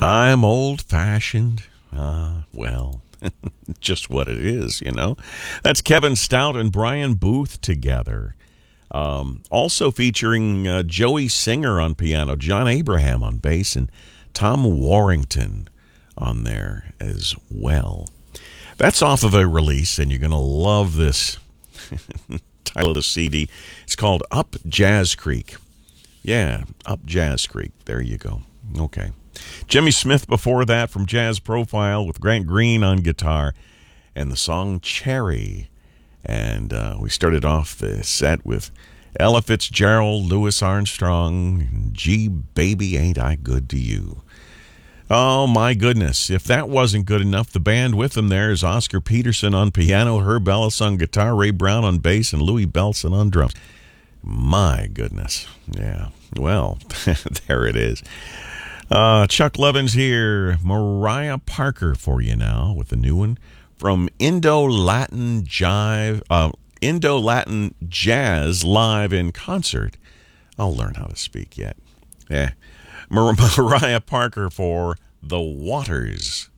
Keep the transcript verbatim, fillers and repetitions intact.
I'm old-fashioned. Ah, well, just what it is, you know. That's Kevin Stout and Brian Booth together. Um, also featuring uh, Joey Singer on piano, John Abraham on bass, and Tom Warrington on there as well. That's off of a release, and you're going to love this title of the C D. It's called Up Jazz Creek. Yeah, Up Jazz Creek. There you go. Okay. Jimmy Smith before that from Jazz Profile with Grant Green on guitar and the song Cherry. And uh, we started off the set with Ella Fitzgerald, Louis Armstrong, Gee Baby Ain't I Good to You. Oh my goodness, if that wasn't good enough, the band with them there is Oscar Peterson on piano, Herb Ellis on guitar, Ray Brown on bass, and Louis Belson on drums. My goodness. Yeah, well, there it is. Uh, Chuck Levins here. Mariah Parker for you now with the new one from Indo-Latin Jive, uh, Indo-Latin Jazz Live in Concert. I'll learn how to speak yet. Yeah. Mar- Mariah Parker for The Waters.